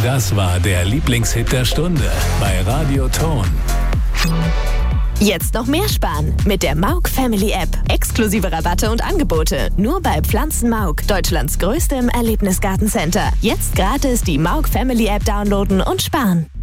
Das war der Lieblingshit der Stunde bei Radio Ton. Jetzt noch mehr sparen mit der Mauk Family App. Exklusive Rabatte und Angebote. Nur bei Pflanzen Mauk, Deutschlands größtem Erlebnisgartencenter. Jetzt gratis die Mauk Family App downloaden und sparen.